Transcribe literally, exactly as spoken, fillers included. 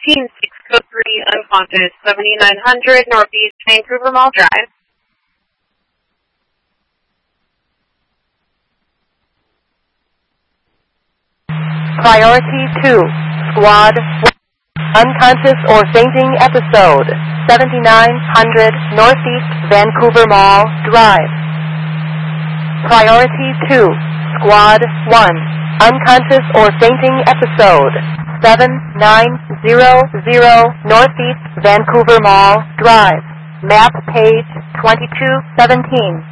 fifteen, six code three, unconscious, seventy-nine hundred Northeast Vancouver Mall Drive. Priority two, Squad one, unconscious or fainting episode, seventy-nine hundred Northeast Vancouver Mall Drive. Priority two, Squad one, unconscious or fainting episode, seven nine zero zero Northeast Vancouver Mall Drive. Map page twenty-two seventeen.